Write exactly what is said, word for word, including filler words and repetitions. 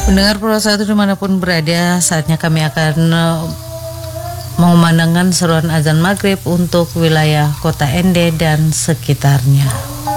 Pendengar Pro satu dimanapun berada, saatnya kami akan uh, mengumandangkan seruan azan maghrib untuk wilayah Kota Ende dan sekitarnya.